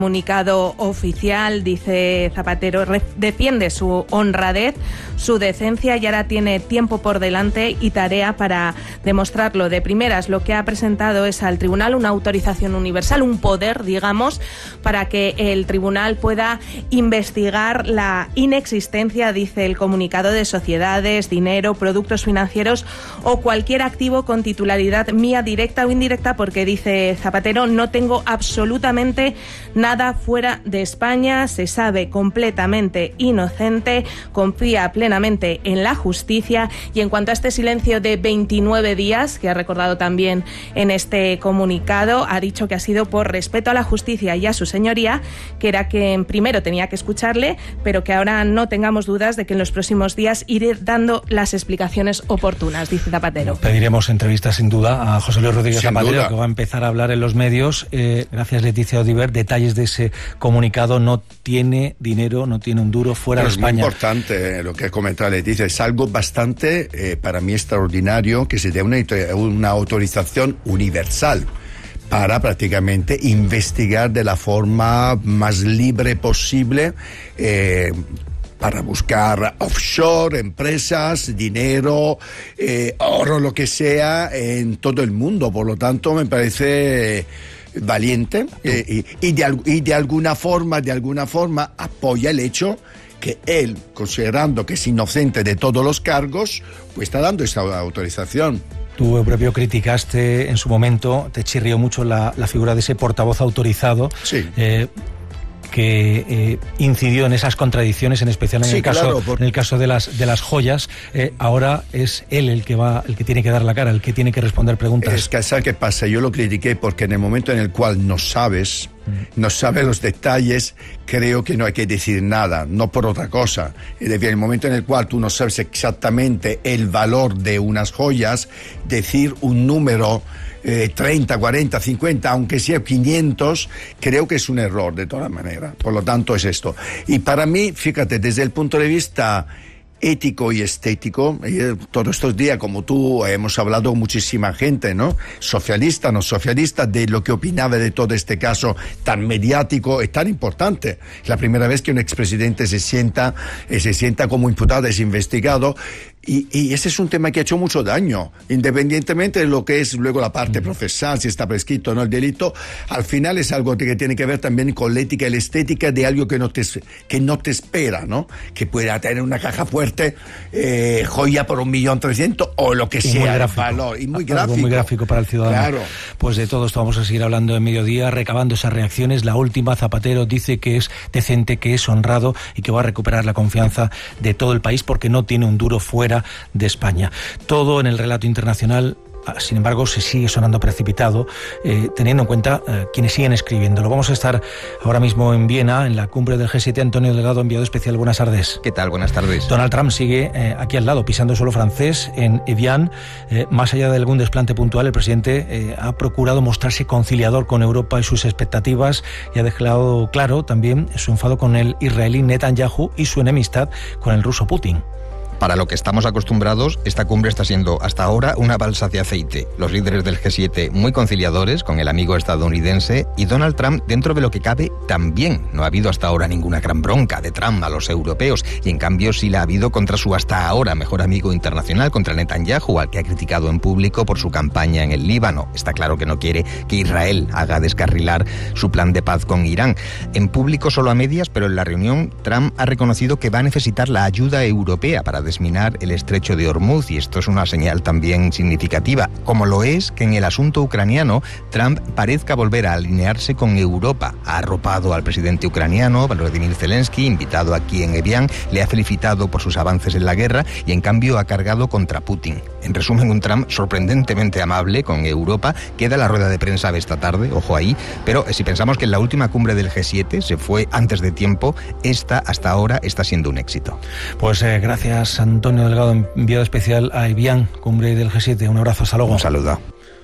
Comunicado oficial, dice Zapatero, defiende su honradez, su decencia y ahora tiene tiempo por delante y tarea para demostrarlo. De primeras, lo que ha presentado es al tribunal una autorización universal, un poder, digamos, para que el tribunal pueda investigar la inexistencia, dice el comunicado, de sociedades, dinero, productos financieros o cualquier activo con titularidad mía directa o indirecta, porque, dice Zapatero, no tengo absolutamente nada fuera de España, se sabe completamente inocente, confía plenamente en la justicia. Y en cuanto a este silencio de 29 días, que ha recordado también en este comunicado, ha dicho que ha sido por respeto a la justicia y a su señoría, que era quien primero tenía que escucharle, pero que ahora no tengamos dudas de que en los próximos días iré dando las explicaciones oportunas, dice Zapatero. Pediremos entrevistas sin duda a José Luis Rodríguez Zapatero, que va a empezar a hablar en los medios. Gracias, Leticia Odiver. Detalles de ese comunicado: no tiene dinero, no tiene un duro fuera de España. Es muy importante lo que ha comentado Leticia. Es algo bastante, para mí, extraordinario que se dé una autorización universal para prácticamente investigar de la forma más libre posible, para buscar offshore, empresas, dinero, oro, lo que sea, en todo el mundo. Por lo tanto, me parece valiente y de alguna forma apoya el hecho que él, considerando que es inocente de todos los cargos, pues está dando esta autorización. Tú propio criticaste en su momento, te chirrió mucho la figura de ese portavoz autorizado. Sí. Que incidió en esas contradicciones, en especial en el caso de las joyas. Ahora es él el que tiene que dar la cara, el que tiene que responder preguntas. Es que, ¿sabes qué pasa? Yo lo critiqué porque en el momento en el cual no sabes los detalles, creo que no hay que decir nada, no por otra cosa. Es decir, en el momento en el cual tú no sabes exactamente el valor de unas joyas, decir un número 30, 40, 50, aunque sea 500, creo que es un error de todas maneras. Por lo tanto, es esto. Y para mí, fíjate, desde el punto de vista ético y estético, todos estos días, como tú, hemos hablado con muchísima gente, ¿no? Socialista, no socialista, de lo que opinaba de todo este caso tan mediático y tan importante. Es la primera vez que un expresidente se sienta como imputado, es investigado. Y ese es un tema que ha hecho mucho daño, independientemente de lo que es luego la parte procesal, si está prescrito o no el delito. Al final es algo que tiene que ver también con la ética y la estética de algo que no te espera, ¿no? Que pueda tener una caja fuerte, joya por 1.300.000 o lo que sea, gráfico, valor, y muy algo muy gráfico para el ciudadano. Claro. Pues de todo esto vamos a seguir hablando en Mediodía, recabando esas reacciones. La última, Zapatero dice que es decente, que es honrado y que va a recuperar la confianza de todo el país porque no tiene un duro fuera de España. Todo en el relato internacional, sin embargo, se sigue sonando precipitado, teniendo en cuenta quienes siguen escribiendo. Lo vamos a estar ahora mismo en Viena, en la cumbre del G7. Antonio Delgado, enviado especial. Buenas tardes. ¿Qué tal? Buenas tardes. Donald Trump sigue aquí al lado, pisando suelo francés, en Evian. Más allá de algún desplante puntual, el presidente ha procurado mostrarse conciliador con Europa y sus expectativas, y ha dejado claro también su enfado con el israelí Netanyahu y su enemistad con el ruso Putin. Para lo que estamos acostumbrados, esta cumbre está siendo hasta ahora una balsa de aceite. Los líderes del G7 muy conciliadores con el amigo estadounidense, y Donald Trump, dentro de lo que cabe, también. No ha habido hasta ahora ninguna gran bronca de Trump a los europeos, y en cambio sí la ha habido contra su hasta ahora mejor amigo internacional, contra Netanyahu, al que ha criticado en público por su campaña en el Líbano. Está claro que no quiere que Israel haga descarrilar su plan de paz con Irán. En público solo a medias, pero en la reunión Trump ha reconocido que va a necesitar la ayuda europea para desminar el estrecho de Hormuz, y esto es una señal también significativa, como lo es que en el asunto ucraniano Trump parezca volver a alinearse con Europa. Ha arropado al presidente ucraniano, Volodymyr Zelensky, invitado aquí en Evian, le ha felicitado por sus avances en la guerra y en cambio ha cargado contra Putin. En resumen, un Trump sorprendentemente amable con Europa. Queda la rueda de prensa de esta tarde, ojo ahí, pero si pensamos que en la última cumbre del G7 se fue antes de tiempo, esta hasta ahora está siendo un éxito. Pues gracias, Antonio Delgado, enviado especial a Evian, cumbre del G7. Un abrazo, hasta luego. Un saludo.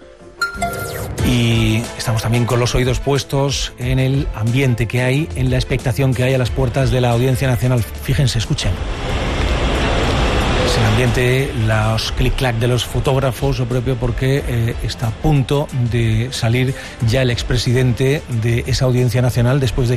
Y estamos también con los oídos puestos en el ambiente que hay, en la expectación que hay a las puertas de la Audiencia Nacional. Fíjense, escuchen. Es el pendiente los clic-clac de los fotógrafos o propio porque está a punto de salir ya el expresidente de esa Audiencia Nacional después de